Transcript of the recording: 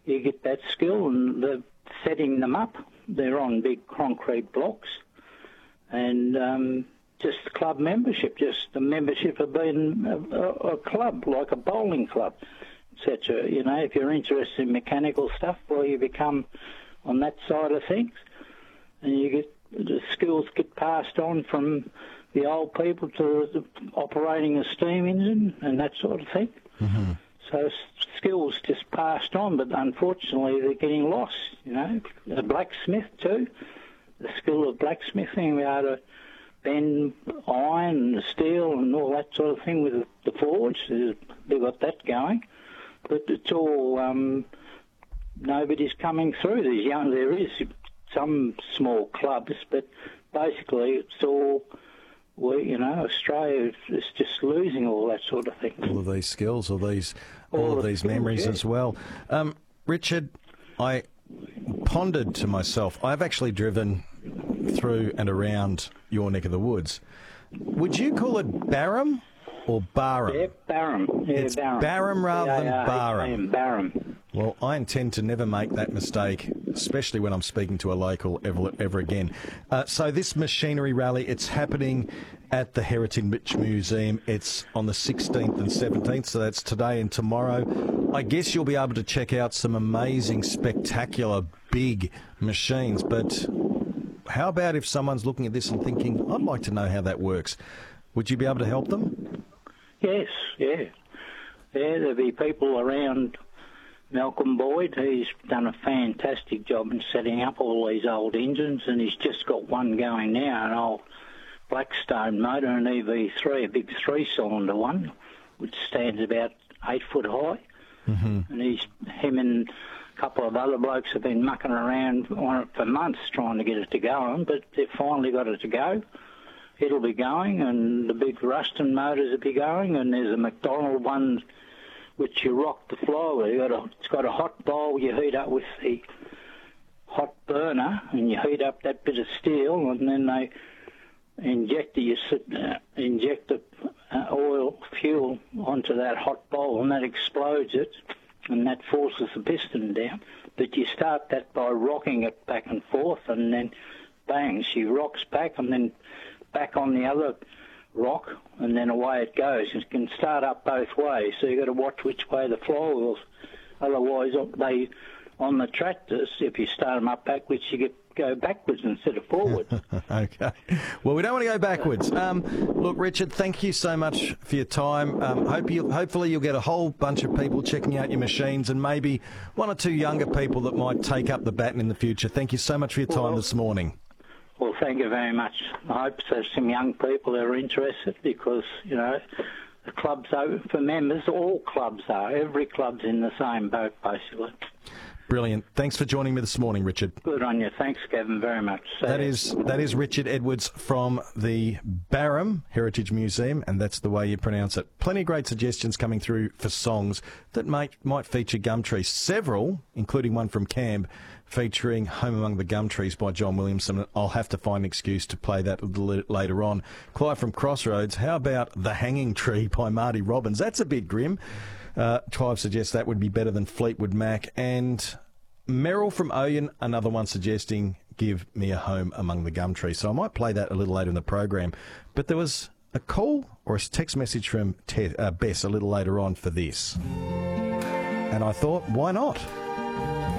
you get that skill, and they're setting them up. They're on big concrete blocks, and just club membership, just the membership of being a club, like a bowling club, etc. You know, if you're interested in mechanical stuff, well, you become on that side of things, and you get the skills get passed on from the old people to operating a steam engine and that sort of thing. Mm-hmm. So skills just passed on, but unfortunately they're getting lost, you know. The blacksmith too, the skill of blacksmithing, we able to bend iron and steel and all that sort of thing with the forge. They've got that going. But it's all, nobody's coming through. There is some small clubs, but basically it's all, well, you know, Australia is just losing all that sort of thing. All of these skills, all of these memories as well. Richard, I pondered to myself, I've actually driven through and around your neck of the woods. Would you call it Barham or Barham? Yeah, Barham. Yeah, it's Barham rather than Barham. Barham. Well, I intend to never make that mistake, especially when I'm speaking to a local ever again. So this machinery rally, it's happening at the Heritage Museum. It's on the 16th and 17th, so that's today and tomorrow. I guess you'll be able to check out some amazing, spectacular, big machines. But how about if someone's looking at this and thinking, I'd like to know how that works? Would you be able to help them? Yes, yeah. There'll be people around. Malcolm Boyd, he's done a fantastic job in setting up all these old engines, and he's just got one going now, an old Blackstone motor, an EV3, a big three-cylinder one, which stands about 8 foot high. Mm-hmm. And him and a couple of other blokes have been mucking around on it for months trying to get it to go, but they've finally got it to go. It'll be going, and the big Ruston motors will be going, and there's a McDonald one which you rock the floor with. It's got a hot bowl you heat up with the hot burner, and you heat up that bit of steel, and then they inject the oil, fuel onto that hot bowl, and that explodes it, and that forces the piston down. But you start that by rocking it back and forth, and then bang, she rocks back, and then back on the other rock, and then away it goes. It can start up both ways, so you've got to watch which way the flywheels. Otherwise, on the tractors, if you start them up backwards, you go backwards instead of forward. Okay. Well, we don't want to go backwards. Look, Richard, thank you so much for your time. Hopefully you'll get a whole bunch of people checking out your machines, and maybe one or two younger people that might take up the baton in the future. Thank you so much for your time this morning. Well, thank you very much. I hope there's some young people that are interested, because, you know, the club's open for members. All clubs are. Every club's in the same boat, basically. Brilliant. Thanks for joining me this morning, Richard. Good on you. Thanks, Kevin, very much. That is Richard Edwards from the Barham Heritage Museum, and that's the way you pronounce it. Plenty of great suggestions coming through for songs that might feature Gumtree. Several, including one from Camb, featuring Home Among the Gumtrees by John Williamson. I'll have to find an excuse to play that a little later on. Clive from Crossroads, how about The Hanging Tree by Marty Robbins? That's a bit grim. Clive suggests that would be better than Fleetwood Mac. And Merrill from Oyen, another one suggesting Give Me a Home Among the Gumtrees. So I might play that a little later in the program. But there was a call or a text message from Bess a little later on for this. And I thought, why not?